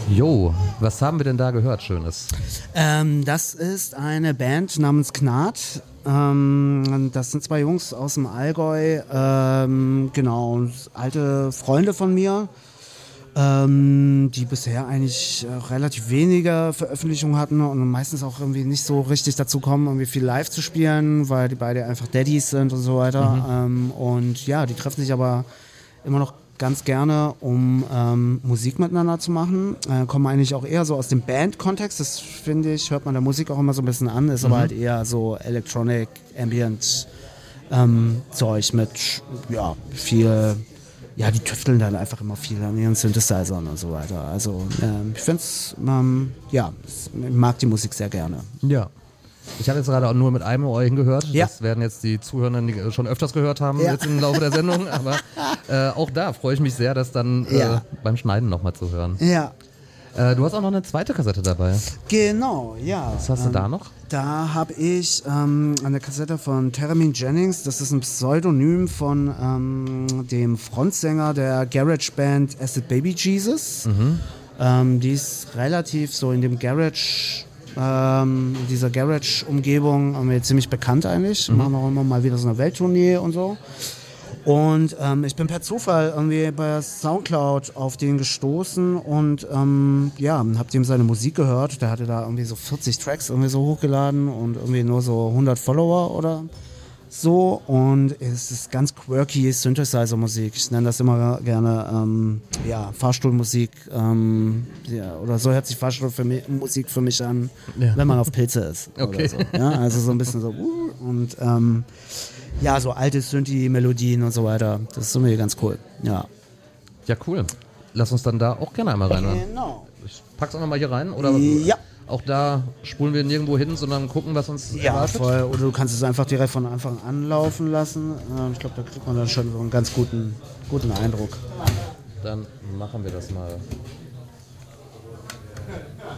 Jo, was haben wir denn da gehört, Schönes? Das ist eine Band namens Gnad. Das sind zwei Jungs aus dem Allgäu, genau, alte Freunde von mir, die bisher eigentlich relativ wenige Veröffentlichungen hatten und meistens auch irgendwie nicht so richtig dazu kommen, irgendwie viel live zu spielen, weil die beide einfach Daddies sind und so weiter. Und ja, die treffen sich aber immer noch ganz gerne, um Musik miteinander zu machen. Kommen eigentlich auch eher so aus dem Band-Kontext. Das finde ich, hört man der Musik auch immer so ein bisschen an. Ist aber halt eher so Electronic, Ambient Zeug mit ja, viel. Ja, die tüfteln dann einfach immer viel an ihren Synthesizern und so weiter. Also ich finde es, ja, ich mag die Musik sehr gerne. Ja. Ich habe jetzt gerade auch nur mit einem Ohr hingehört. Ja. Das werden jetzt die Zuhörenden, die schon öfters gehört haben, jetzt im Laufe der Sendung. Aber auch da freue ich mich sehr, das dann beim Schneiden nochmal zu hören. Ja. Du hast auch noch eine zweite Kassette dabei. Genau, ja. Was hast du da noch? Da habe ich eine Kassette von Theremin Jennings. Das ist ein Pseudonym von dem Frontsänger der Garage-Band Acid Baby Jesus. Die ist relativ so in dem Garage... dieser Garage-Umgebung ziemlich bekannt eigentlich. Machen auch immer mal wieder so eine Welttournee und so. Und ich bin per Zufall irgendwie bei Soundcloud auf den gestoßen und hab dem seine Musik gehört. Der hatte da irgendwie so 40 Tracks irgendwie so hochgeladen und irgendwie nur so 100 Follower oder so. Und es ist ganz quirky Synthesizer-Musik. Ich nenne das immer gerne Fahrstuhlmusik. Oder so hört sich Fahrstuhlmusik für mich an, wenn man auf Pilze ist. Okay. Oder so. Ja, also so ein bisschen so und so alte Synthi-Melodien und so weiter. Das ist irgendwie ganz cool. Ja. Ja, cool. Lass uns dann da auch gerne einmal reinhören. Genau. Ich pack's auch nochmal hier rein, oder? Ja. Auch da spulen wir nirgendwo hin, sondern gucken, was uns erwartet. Voll. Oder du kannst es einfach direkt von Anfang an laufen lassen. Ich glaube, da kriegt man dann schon so einen ganz guten Eindruck. Dann machen wir das mal.